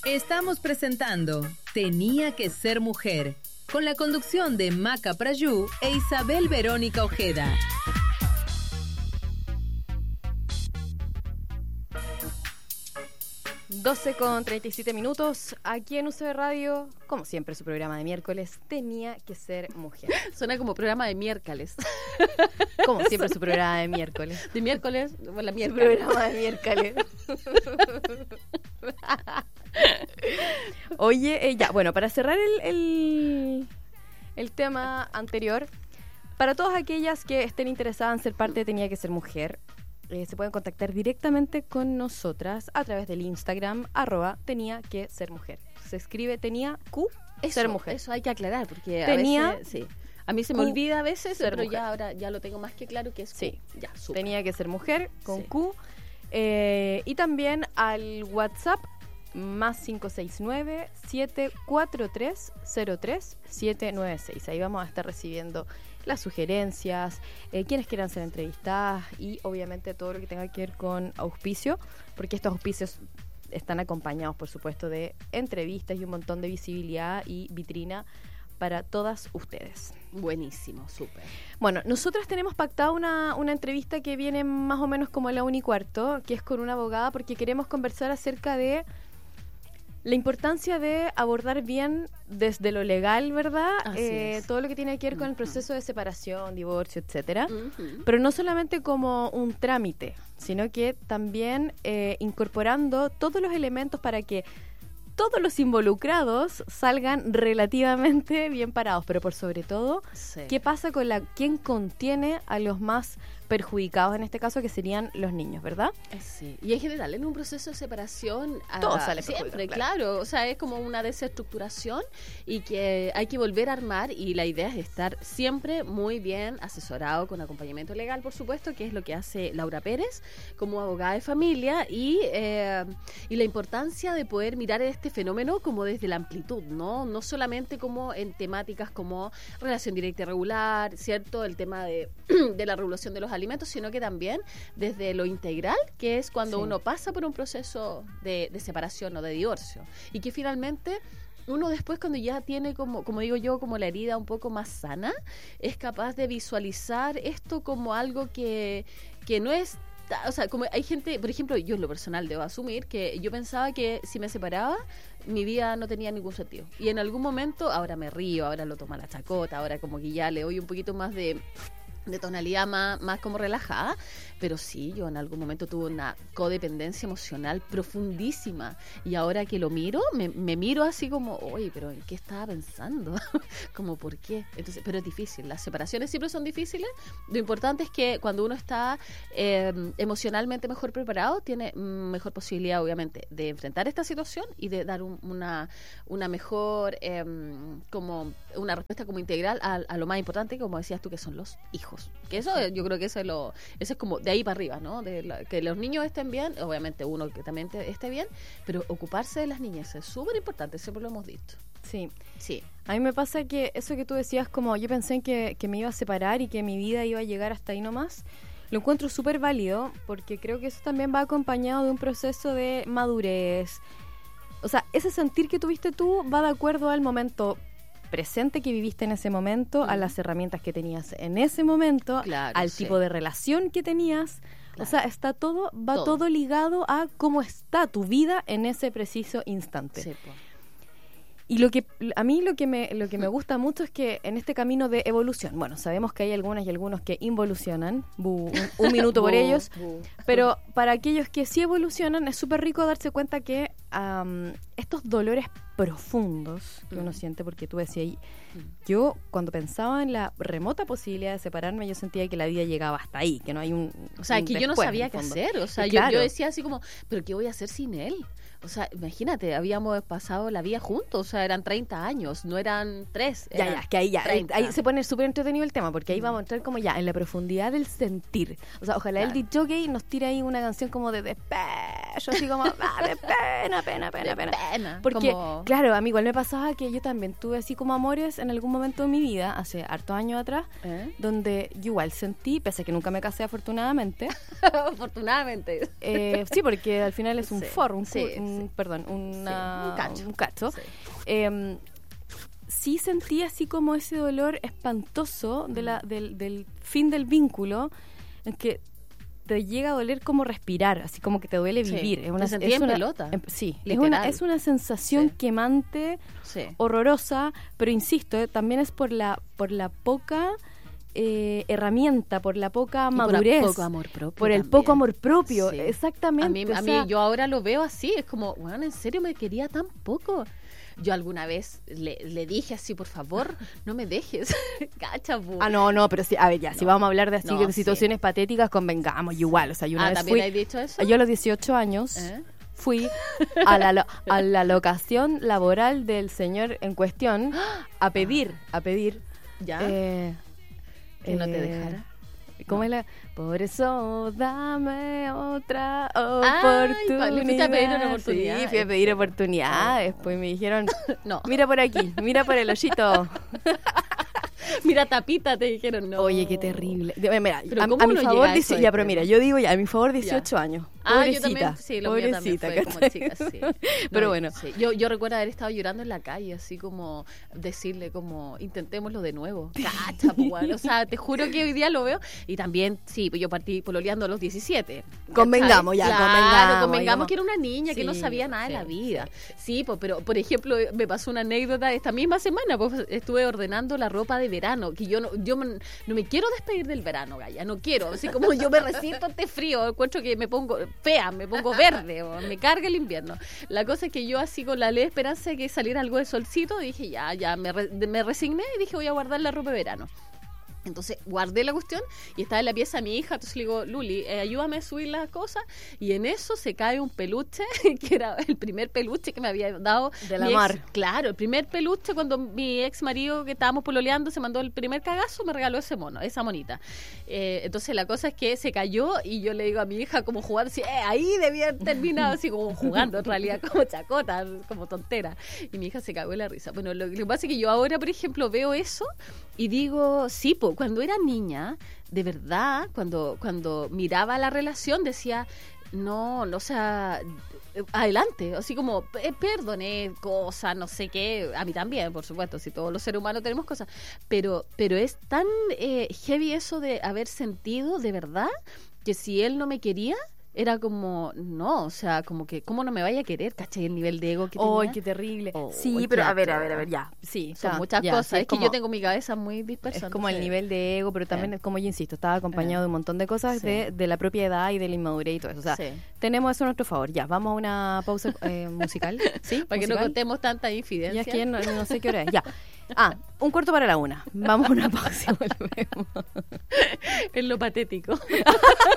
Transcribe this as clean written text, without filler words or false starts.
Estamos presentando Tenía que ser mujer, con la conducción de Maca Prayú e Isabel Verónica Ojeda. Con 37 minutos, aquí en UCB Radio, como siempre, su programa de miércoles, Tenía que ser mujer. Suena como programa de miércoles. Como siempre, su programa de miércoles. De miércoles, la miércoles. Su programa de miércoles. Oye, ya, bueno, para cerrar el tema anterior, para todas aquellas que estén interesadas en ser parte de Tenía que ser mujer, se pueden contactar directamente con nosotras a través del Instagram @tenía que ser mujer. Se escribe tenía Q ser mujer. Eso hay que aclarar porque tenía, a veces, sí. A mí se me olvida a veces, pero mujer. Ya ahora ya lo tengo más que claro que es Q. Sí, ya, super. Tenía que ser mujer con Q. Y también al WhatsApp más 569-743-03-796. Ahí vamos a estar recibiendo las sugerencias, quienes quieran ser entrevistadas y obviamente todo lo que tenga que ver con auspicio, porque estos auspicios están acompañados, por supuesto, de entrevistas y un montón de visibilidad y vitrina para todas ustedes. Buenísimo, súper. Bueno, nosotras tenemos pactado una entrevista que viene más o menos como a la 1:15, que es con una abogada, porque queremos conversar acerca de la importancia de abordar bien desde lo legal, ¿verdad? Todo lo que tiene que ver con el proceso de separación, divorcio, etcétera. Pero no solamente como un trámite, sino que también incorporando todos los elementos para que todos los involucrados salgan relativamente bien parados, pero por sobre todo, ¿qué pasa con quién contiene a los más perjudicados en este caso, que serían los niños, ¿verdad? Sí, y en general en un proceso de separación todo sale siempre, claro, o sea, es como una desestructuración y que hay que volver a armar, y la idea es estar siempre muy bien asesorado con acompañamiento legal, por supuesto, que es lo que hace Laura Pérez como abogada de familia, y la importancia de poder mirar este fenómeno como desde la amplitud, no solamente como en temáticas como relación directa y regular, ¿cierto? El tema de la regulación de los alimentos, sino que también desde lo integral, que es cuando uno pasa por un proceso de separación o de divorcio, y que finalmente uno después, cuando ya tiene como digo yo, como la herida un poco más sana, es capaz de visualizar esto como algo que no es. O sea, como hay gente, por ejemplo, yo en lo personal debo asumir que yo pensaba que si me separaba, mi vida no tenía ningún sentido. Y en algún momento, ahora me río, ahora lo tomo a la chacota, ahora como que ya le doy un poquito más de tonalidad más como relajada, pero sí, yo en algún momento tuve una codependencia emocional profundísima, y ahora que lo miro, me miro así como, oye, pero ¿en qué estaba pensando? Como, ¿por qué? Entonces, pero es difícil, las separaciones siempre son difíciles. Lo importante es que cuando uno está emocionalmente mejor preparado, tiene mejor posibilidad, obviamente, de enfrentar esta situación y de dar una mejor como una respuesta como integral a lo más importante, como decías tú, que son los hijos. Que eso, yo creo que eso es como de ahí para arriba, ¿no? Que los niños estén bien, obviamente uno que también esté bien, pero ocuparse de las niñas es súper importante, siempre lo hemos dicho. Sí. A mí me pasa que eso que tú decías, como yo pensé que me iba a separar y que mi vida iba a llegar hasta ahí nomás, lo encuentro súper válido, porque creo que eso también va acompañado de un proceso de madurez. O sea, ese sentir que tuviste tú va de acuerdo al momento presente que viviste en ese momento, a las herramientas que tenías en ese momento, al tipo de relación que tenías. O sea, está todo ligado a cómo está tu vida en ese preciso instante. Sí, y a mí lo que me gusta mucho es que en este camino de evolución, bueno, sabemos que hay algunas y algunos que involucionan, un minuto por ellos, pero para aquellos que sí evolucionan es súper rico darse cuenta que estos dolores profundos que uno siente, porque tú decías, yo cuando pensaba en la remota posibilidad de separarme, yo sentía que la vida llegaba hasta ahí, que no hay o sea, que yo no sabía qué hacer, o sea, yo decía así como, pero ¿qué voy a hacer sin él? O sea, imagínate, habíamos pasado la vida juntos, o sea, eran 30 años, no eran 3. Ya, que ahí se pone súper entretenido el tema, porque ahí vamos a entrar como ya en la profundidad del sentir. O sea, ojalá el DJ nos tire ahí una canción como de despecho, así como, de pena. Porque, claro, a mí igual me pasaba que yo también tuve así como amores en algún momento de mi vida, hace hartos años atrás, donde yo igual sentí, pese a que nunca me casé afortunadamente. Afortunadamente. Sí, porque al final es un un cacho. Sí. Sí sentí así como ese dolor espantoso del fin del vínculo, en que te llega a doler como respirar, así como que te duele vivir. Sí, te sentí en pelota. Sí, literal. es una sensación quemante, horrorosa, pero insisto, también es por la poca herramienta, por la poca madurez, por el poco amor propio, por el poco amor propio, exactamente. A mí yo ahora lo veo así, es como, bueno, ¿en serio me quería tan poco? Yo alguna vez le dije así, por favor, no me dejes. Cacha, no, pero sí, a ver, ya, si vamos a hablar de de situaciones patéticas, convengamos, igual, o sea, yo una vez ¿también has dicho eso? Yo a los 18 años fui a la locación laboral del señor en cuestión a pedir ¿ya? Que no te dejara. ¿Cómo es la? Por eso dame otra oportunidad. Ay, fuiste a pedir una oportunidad. Sí, fui a pedir oportunidad. Después me dijeron, mira por aquí, mira por el hoyito. Mira, tapita, te dijeron, no. Oye, qué terrible. Mira, a mi favor, pero mira, yo digo ya, a mi favor 18 años. Pobrecita, yo también, sí, lo mío también fue como chica, sí. Pero bueno. Sí. Yo recuerdo haber estado llorando en la calle, así como decirle como, intentémoslo de nuevo. Cacha, pues, bueno. O sea, te juro que hoy día lo veo. Y también, sí, pues yo partí pololeando a los 17. Convengamos, convengamos que era una niña que no sabía nada de la vida. Sí, pues, pero, por ejemplo, me pasó una anécdota esta misma semana, pues estuve ordenando la ropa de verano, que yo no me quiero despedir del verano, Gaya, no quiero. Así como yo me resisto a este frío, encuentro que me pongo fea, me pongo verde, o me carga el invierno. La cosa es que yo así con la leve esperanza de que saliera algo de solcito, dije ya me resigné y dije voy a guardar la ropa de verano. Entonces guardé la cuestión y estaba en la pieza mi hija, entonces le digo, Luli, ayúdame a subir las cosas, y en eso se cae un peluche, que era el primer peluche que me había dado de la mar. Claro, el primer peluche cuando mi ex marido que estábamos pololeando se mandó el primer cagazo, me regaló esa monita. Entonces la cosa es que se cayó y yo le digo a mi hija como jugando, así, ahí debía haber terminado así como jugando, en realidad como chacota, como tontera, y mi hija se cagó de la risa. Bueno, lo que pasa es que yo ahora, por ejemplo, veo eso y digo, sí, cuando era niña, de verdad, cuando miraba la relación decía, no, o sea, adelante, así como perdoné cosas, no sé qué, a mí también, por supuesto, si todos los seres humanos tenemos cosas, pero es tan heavy eso de haber sentido de verdad que si él no me quería, era como, no, o sea, como que, ¿cómo no me vaya a querer? ¿Cachai? El nivel de ego que tenía. ¡Ay, qué terrible! Sí, pero a ver, ya. Sí, son muchas cosas. Sí, es que yo tengo mi cabeza muy dispersa. Es como el nivel de ego, pero también, como yo insisto, estaba acompañado de un montón de cosas de la propia edad y de la inmadurez y todo eso. O sea, tenemos eso a nuestro favor. Ya, vamos a una pausa musical. ¿Sí? Para que no contemos tanta infidencia. Ya es que no sé qué hora es. Ya. 1:45. Vamos a una pausa y volvemos. Es lo patético.